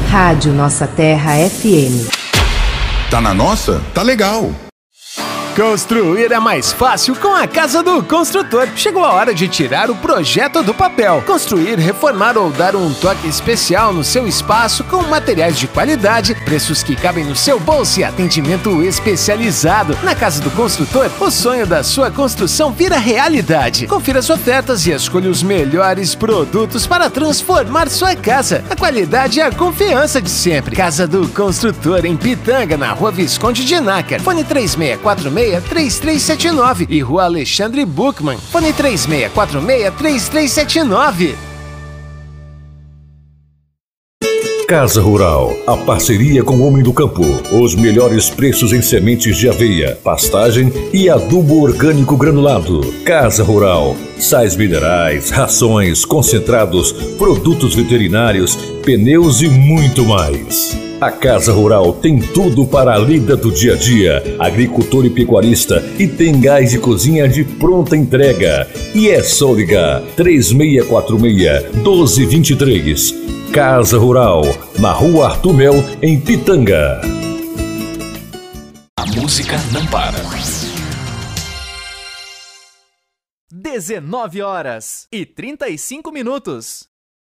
Rádio Nossa Terra FM. Tá na nossa? Tá legal. Construir é mais fácil com a Casa do Construtor. Chegou a hora de tirar o projeto do papel. Construir, reformar ou dar um toque especial no seu espaço com materiais de qualidade, preços que cabem no seu bolso e atendimento especializado. Na Casa do Construtor, o sonho da sua construção vira realidade. Confira as ofertas e escolha os melhores produtos para transformar sua casa. A qualidade e a confiança de sempre. Casa do Construtor, em Pitanga, na Rua Visconde de Nácar. Fone 3646-3379 e Rua Alexandre Buchmann. Fone 3646-3379. Casa Rural, a parceria com o Homem do Campo. Os melhores preços em sementes de aveia, pastagem e adubo orgânico granulado. Casa Rural, sais minerais, rações, concentrados, produtos veterinários, pneus e muito mais. A Casa Rural tem tudo para a lida do dia a dia, agricultor e pecuarista, e tem gás de cozinha de pronta entrega. E é só ligar 3646-1223. Casa Rural, na Rua Arthur Mel, em Pitanga. A música não para. 19h35.